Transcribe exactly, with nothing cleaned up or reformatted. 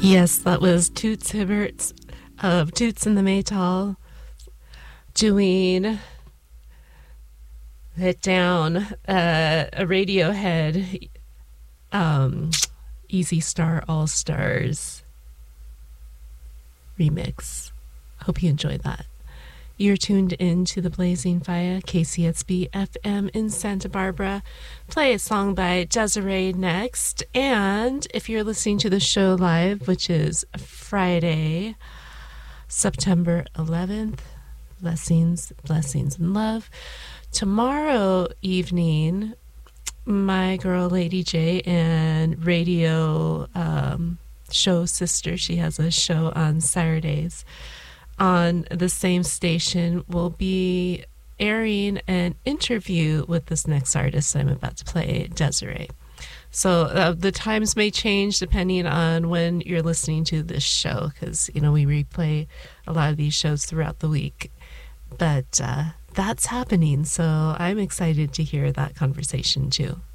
Yes, that was Toots Hibberts of Toots and the Maytals doing it down, uh, a Radiohead um, Easy Star All Stars remix. Hope you enjoyed that. You're tuned in to the Blazing Fire, K C S B F M in Santa Barbara. Play a song by Desiree next. And if you're listening to the show live, which is Friday, September eleventh, blessings, blessings, and love. Tomorrow evening, my girl Lady J and radio um, show sister, she has a show on Saturdays on the same station, will be airing an interview with this next artist I'm about to play, Desiree. So uh, the times may change depending on when you're listening to this show, because, you know, we replay a lot of these shows throughout the week. But uh, that's happening, so I'm excited to hear that conversation too.